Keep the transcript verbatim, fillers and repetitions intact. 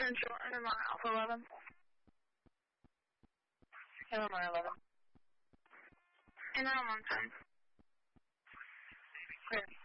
Central, M M R Alpha eleven. M M R eleven. And I'm on time. Clear.